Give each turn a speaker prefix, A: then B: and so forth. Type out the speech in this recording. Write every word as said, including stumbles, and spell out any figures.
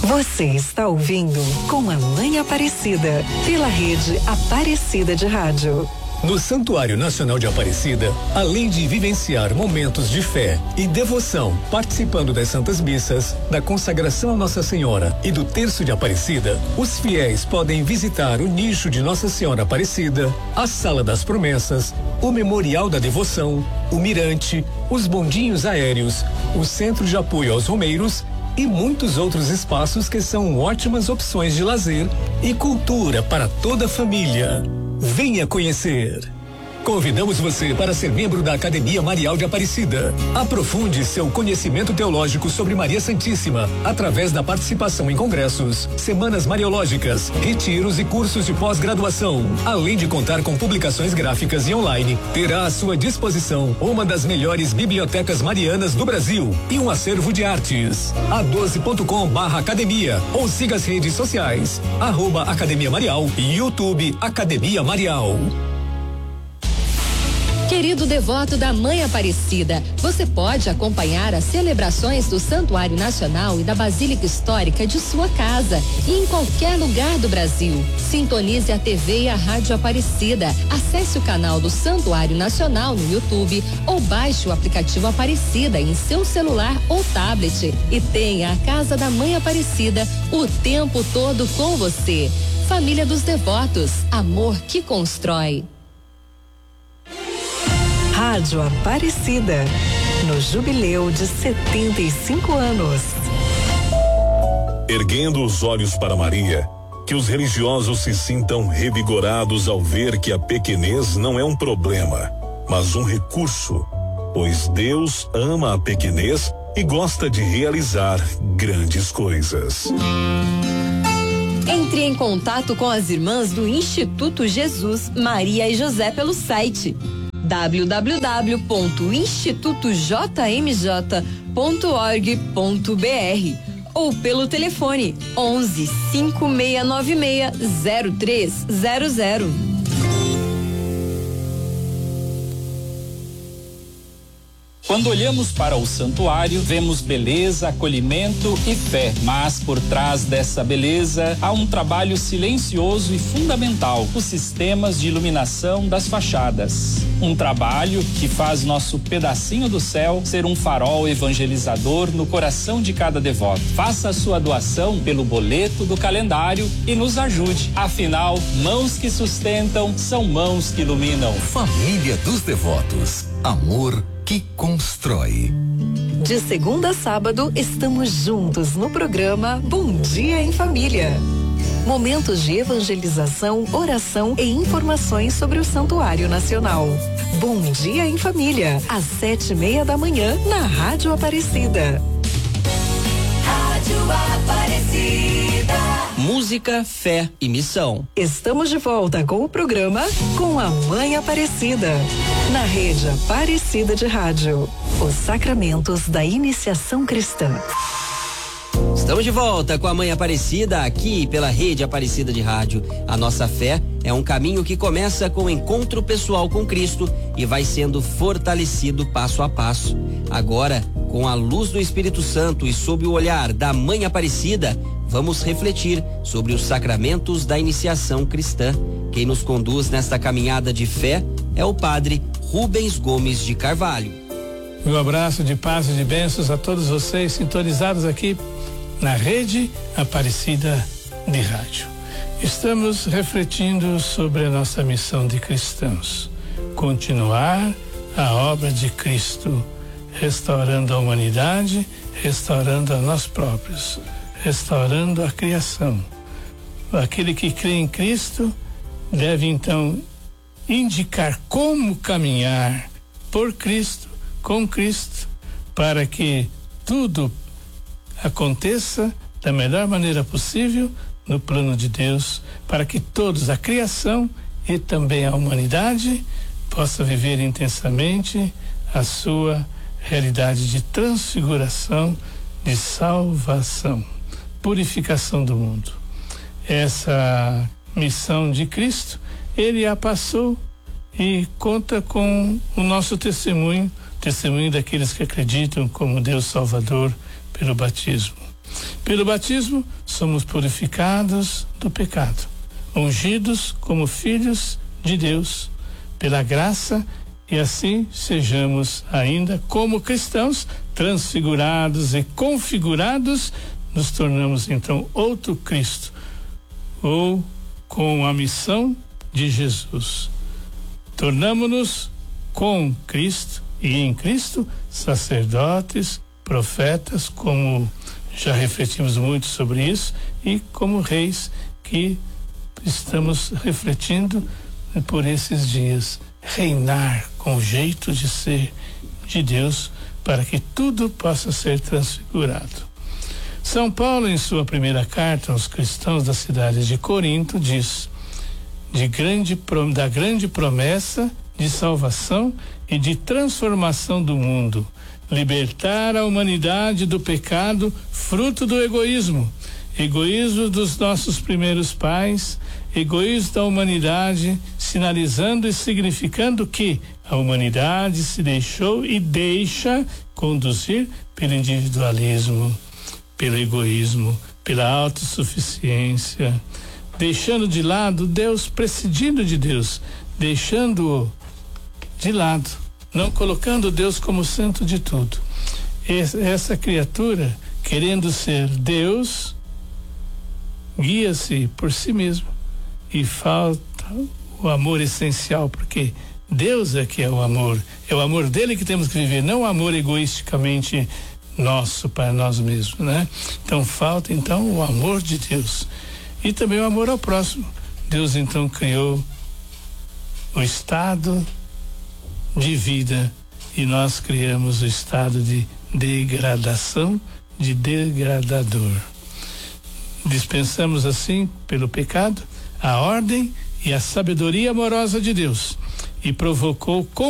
A: Você está ouvindo Com a Mãe Aparecida, pela rede Aparecida de Rádio.
B: No Santuário Nacional de Aparecida, além de vivenciar momentos de fé e devoção, participando das Santas Missas, da consagração a Nossa Senhora e do Terço de Aparecida, os fiéis podem visitar o nicho de Nossa Senhora Aparecida, a Sala das Promessas, o Memorial da Devoção, o Mirante, os bondinhos aéreos, o Centro de Apoio aos Romeiros e muitos outros espaços que são ótimas opções de lazer e cultura para toda a família. Venha conhecer. Convidamos você para ser membro da Academia Marial de Aparecida. Aprofunde seu conhecimento teológico sobre Maria Santíssima através da participação em congressos, semanas mariológicas, retiros e cursos de pós-graduação. Além de contar com publicações gráficas e online, terá à sua disposição uma das melhores bibliotecas marianas do Brasil e um acervo de artes. a doze ponto com barra academia ou siga as redes sociais, arroba Academia Marial e YouTube Academia Marial.
C: Querido devoto da Mãe Aparecida, você pode acompanhar as celebrações do Santuário Nacional e da Basílica Histórica de sua casa e em qualquer lugar do Brasil. Sintonize a T V e a Rádio Aparecida. Acesse o canal do Santuário Nacional no YouTube ou baixe o aplicativo Aparecida em seu celular ou tablet e tenha a Casa da Mãe Aparecida o tempo todo com você. Família dos Devotos, amor que constrói.
A: Rádio Aparecida, no jubileu de setenta e cinco anos.
D: Erguendo os olhos para Maria, que os religiosos se sintam revigorados ao ver que a pequenez não é um problema, mas um recurso, pois Deus ama a pequenez e gosta de realizar grandes coisas.
C: Entre em contato com as irmãs do Instituto Jesus, Maria e José pelo site w w w ponto instituto j m j ponto org ponto b r ou pelo telefone onze, cinco seis nove seis, zero três zero zero.
E: Quando olhamos para o santuário, vemos beleza, acolhimento e fé. Mas por trás dessa beleza, há um trabalho silencioso e fundamental: os sistemas de iluminação das fachadas. Um trabalho que faz nosso pedacinho do céu ser um farol evangelizador no coração de cada devoto. Faça a sua doação pelo boleto do calendário e nos ajude. Afinal, mãos que sustentam são mãos que iluminam.
F: Família dos Devotos. Amor que constrói.
A: De segunda a sábado, estamos juntos no programa Bom Dia em Família. Momentos de evangelização, oração e informações sobre o Santuário Nacional. Bom Dia em Família, às sete e meia da manhã, na Rádio Aparecida.
G: Rádio Aparecida.
H: Música, fé e missão.
A: Estamos de volta com o programa Com a Mãe Aparecida, na rede Aparecida de Rádio. Os sacramentos da iniciação cristã.
H: Estamos de volta com a Mãe Aparecida aqui pela rede Aparecida de Rádio. A nossa fé é um caminho que começa com o encontro pessoal com Cristo e vai sendo fortalecido passo a passo. Agora, com a luz do Espírito Santo e sob o olhar da Mãe Aparecida, vamos refletir sobre os sacramentos da iniciação cristã. Quem nos conduz nesta caminhada de fé é o padre Rubens Gomes de Carvalho.
I: Meu abraço de paz e de bênçãos a todos vocês sintonizados aqui na rede Aparecida de Rádio. Estamos refletindo sobre a nossa missão de cristãos: continuar a obra de Cristo, restaurando a humanidade, restaurando a nós próprios, restaurando a criação. Aquele que crê em Cristo deve então indicar como caminhar por Cristo, com Cristo, para que tudo aconteça da melhor maneira possível no plano de Deus, para que todos, a criação e também a humanidade, possa viver intensamente a sua realidade de transfiguração, de salvação, purificação do mundo. Essa missão de Cristo, ele a passou e conta com o nosso testemunho, testemunho daqueles que acreditam como Deus Salvador pelo batismo. Pelo batismo, somos purificados do pecado, ungidos como filhos de Deus, pela graça, e assim sejamos ainda como cristãos transfigurados e configurados, nos tornamos então outro Cristo, ou com a missão de Jesus. Tornamo-nos com Cristo e em Cristo sacerdotes, profetas, como já refletimos muito sobre isso, e como reis que estamos refletindo por esses dias, reinar com o jeito de ser de Deus, para que tudo possa ser transfigurado. São Paulo, em sua primeira carta aos cristãos da cidade de Corinto, diz de grande, da grande promessa de salvação e de transformação do mundo, libertar a humanidade do pecado, fruto do egoísmo, egoísmo dos nossos primeiros pais, egoísmo da humanidade, sinalizando e significando que a humanidade se deixou e deixa conduzir pelo individualismo, pelo egoísmo, pela autossuficiência, deixando de lado Deus, prescindindo de Deus, deixando-o de lado, não colocando Deus como centro de tudo. Essa criatura, querendo ser Deus, guia-se por si mesmo e falta o amor essencial, porque Deus é que é o amor, é o amor dele que temos que viver, não o amor egoisticamente nosso para nós mesmos, né? Então falta então o amor de Deus e também o amor ao próximo. Deus então criou o estado de vida e nós criamos o estado de degradação, de degradador. Dispensamos assim, pelo pecado, a ordem e a sabedoria amorosa de Deus, e provocou com